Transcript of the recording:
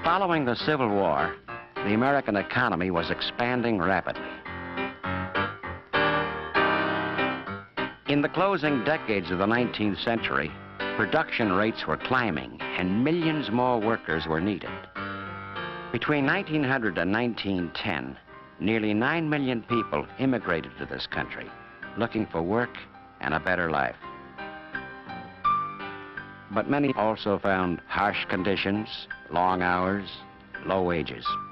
Following the Civil War, the American economy was expanding rapidly. In the closing decades of the 19th century, production rates were climbing and millions more workers were needed. Between 1900 and 1910, nearly 9 million people immigrated to this country, looking for work and a better life. But many also found harsh conditions, long hours, low wages.